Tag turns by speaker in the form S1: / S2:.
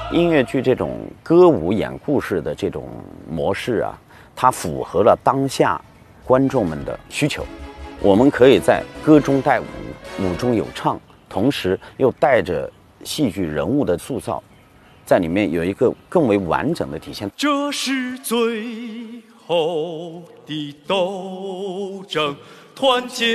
S1: 音乐剧这种歌舞演故事的这种模式啊，它符合了当下观众们的需求。我们可以在歌中带舞，舞中有唱，同时又带着戏剧人物的塑造，在里面有一个更为完整的体现。
S2: 这是最后的斗争，团结